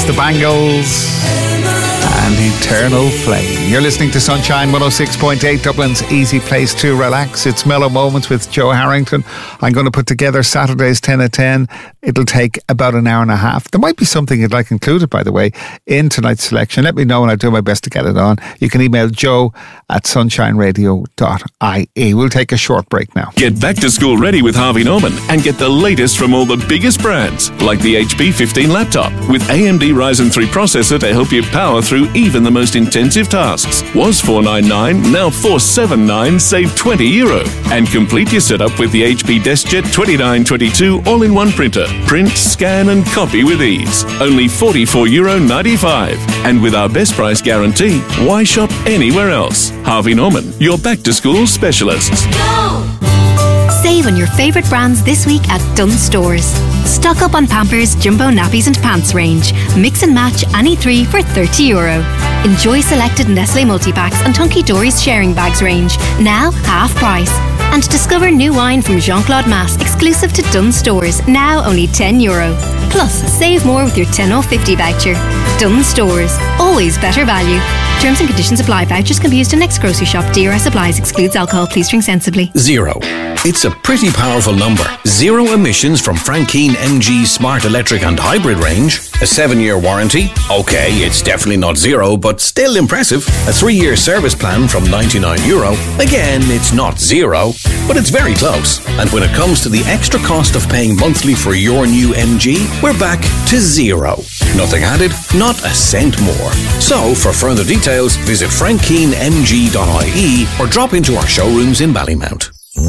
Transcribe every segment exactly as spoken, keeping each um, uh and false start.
is the Bangles and Eternal Flame. You're listening to Sunshine one oh six point eight, Dublin's easy place to relax. It's Mellow Moments with Joe Harrington. I'm going to put together Saturday's ten at ten. It'll take about an hour and a half. There might be something you'd like included, by the way, in tonight's selection. Let me know and I'll do my best to get it on. You can email joe at sunshine radio dot I E. We'll take a short break now. Get back to school ready with Harvey Norman and get the latest from all the biggest brands, like the H P fifteen laptop with A M D Ryzen three processor to help you power through even the most intensive tasks. Was four ninety-nine, now four seventy-nine, save twenty euro. And complete your setup with the H P DeskJet twenty-nine twenty-two all-in-one printer. Print, scan and copy with ease. Only forty-four euro ninety-five. And with our best price guarantee, why shop anywhere else? Harvey Norman, your back-to-school specialists. Go! Save on your favourite brands this week at Dunnes Stores. Stock up on Pampers, Jumbo nappies and pants range. Mix and match any three for thirty euro. Enjoy selected Nestle multi-packs and Hunky Dory's sharing bags range, now half price. And discover new wine from Jean-Claude Masse, exclusive to Dunnes Stores, now only ten euro. Plus, save more with your ten off fifty voucher. Dunnes Stores, always better value. Terms and conditions apply. Vouchers can be used in next grocery shop. D R S applies. Excludes alcohol. Please drink sensibly. Zero. It's a pretty powerful number. Zero emissions from Frankine M G Smart Electric and Hybrid range. A seven-year warranty. Okay, it's definitely not zero, but still impressive. A three-year service plan from ninety-nine euro. Again, it's not zero, but it's very close. And when it comes to the extra cost of paying monthly for your new M G, we're back to zero. Nothing added, not a cent more. So, for further details, visit frankine m g dot I E or drop into our showrooms in Ballymount.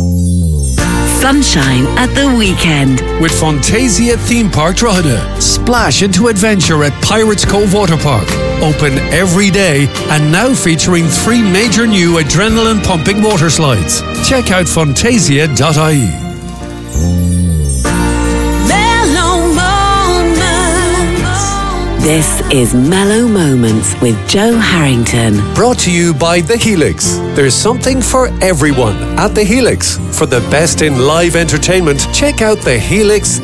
Sunshine at the weekend with Fantasia Theme Park Drogheda. Splash into adventure at Pirates Cove Water Park. Open every day and now featuring three major new adrenaline pumping water slides. Check out fantasia dot I E. This is Mellow Moments with Joe Harrington. Brought to you by The Helix. There's something for everyone at The Helix. For the best in live entertainment, check out the helix